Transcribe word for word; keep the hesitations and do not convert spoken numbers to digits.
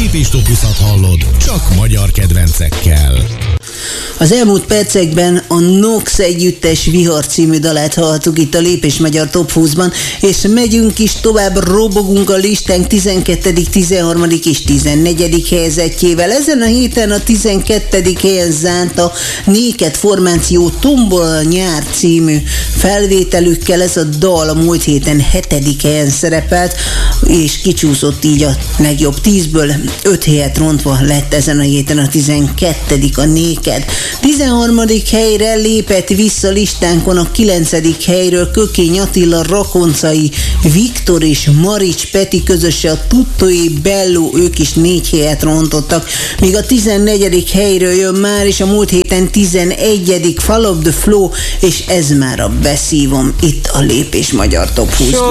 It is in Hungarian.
Lépés Top húszat hallod, csak magyar kedvencekkel. Az elmúlt percekben a Nox együttes Vihar című dalát hallhattuk itt a Lépés Magyar Top húszban, és megyünk is tovább, robogunk a listánk tizenkettedik, tizenharmadik és tizennegyedik helyezettjével. Ezen a héten a tizenkettedik helyen zárt a Néked formáció Tombol a nyár című felvételükkel. Ez a dal a múlt héten hetedik helyen szerepelt, és kicsúszott így a legjobb tízből, öt helyet rontva lett ezen a héten a tizenkettedik a Néked. tizenharmadik helyre lépett vissza listánkon a kilencedik helyről Kökény Attila, Rakoncai Viktor és Marics Peti közöse a Tuttói Belló, ők is négy helyet rontottak, míg a tizennegyedik helyről jön már, és a múlt héten tizenegyedik Fall of the Flow, és ez már a beszívom itt a Lépés Magyar Top húsz.